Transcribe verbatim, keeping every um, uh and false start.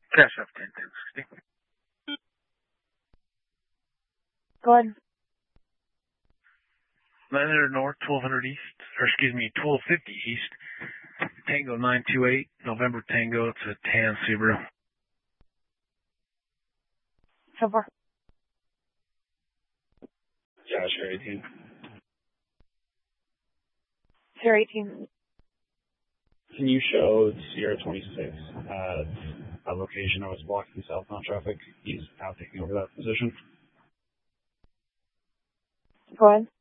Cash up ten ten sixty. Go ahead. nine hundred north, twelve hundred east, or excuse me, twelve fifty east. Tango nine two eight, November Tango. It's a tan Subaru. So far. Josh, eighteen. Sierra eighteen. Can you show Sierra twenty-six at a location that was blocking southbound traffic? He's now taking over that position. Go ahead.